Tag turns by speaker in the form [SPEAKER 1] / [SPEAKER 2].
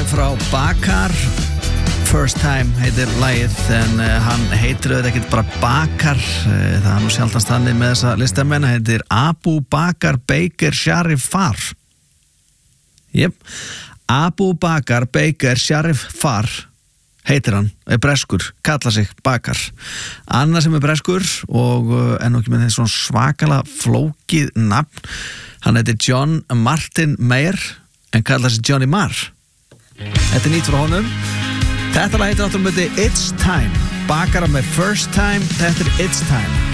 [SPEAKER 1] frá Bakar. First Time heitir lagið, en hann heitir auðvitað ekkert bara Bakar, það er nú sjaldnast þannig með þessa listamenn, hann heitir Abu Bakar Baker Sharif Far. Abu Bakar Baker Sharif Far heitir hann, er breskur, kallar sig Bakar. Annar sem er breskur og nú ekki með þessi svona svakala flókið nafn, hann heitir John Martin Mayer en kallar sig Johnny Marr. Þetta er nýtt frá honum. Þetta lag heitir náttúrulega It's Time. Bakar með First Time, þetta er It's Time.